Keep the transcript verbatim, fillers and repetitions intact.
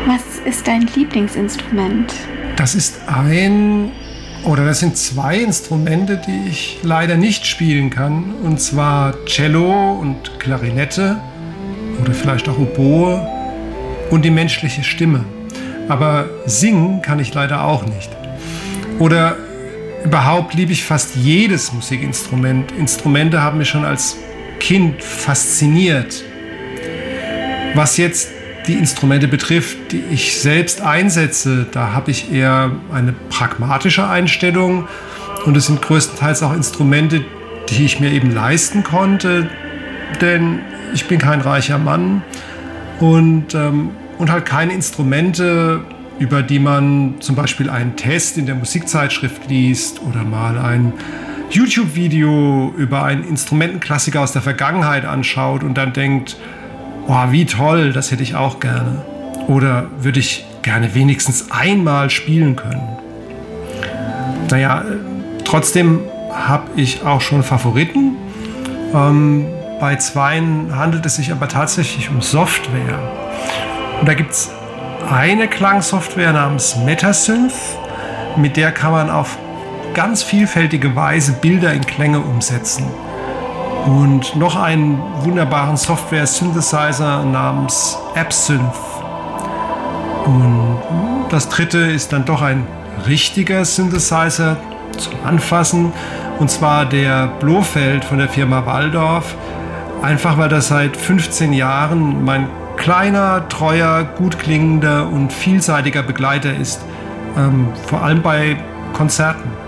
Was ist dein Lieblingsinstrument? Das ist ein, oder das sind zwei Instrumente, die ich leider nicht spielen kann. Und zwar Cello und Klarinette oder vielleicht auch Oboe und die menschliche Stimme. Aber singen kann ich leider auch nicht. Oder überhaupt liebe ich fast jedes Musikinstrument. Instrumente haben mich schon als Kind fasziniert. Was jetzt die Instrumente betrifft, die ich selbst einsetze, da habe ich eher eine pragmatische Einstellung. Und es sind größtenteils auch Instrumente, die ich mir eben leisten konnte. Denn ich bin kein reicher Mann und, ähm, und halt keine Instrumente, über die man zum Beispiel einen Test in der Musikzeitschrift liest oder mal ein YouTube-Video über einen Instrumentenklassiker aus der Vergangenheit anschaut und dann denkt, oh, wie toll, das hätte ich auch gerne. Oder würde ich gerne wenigstens einmal spielen können. Naja, trotzdem habe ich auch schon Favoriten. Ähm, bei zweien handelt es sich aber tatsächlich um Software. Und da gibt es eine Klangsoftware namens Metasynth, mit der kann man auf ganz vielfältige Weise Bilder in Klänge umsetzen. Und noch einen wunderbaren Software-Synthesizer namens Absynth. Und das dritte ist dann doch ein richtiger Synthesizer zum Anfassen, und zwar der Blofeld von der Firma Walldorf. Einfach weil das seit fünfzehn Jahren mein kleiner, treuer, gut klingender und vielseitiger Begleiter ist, ähm, vor allem bei Konzerten.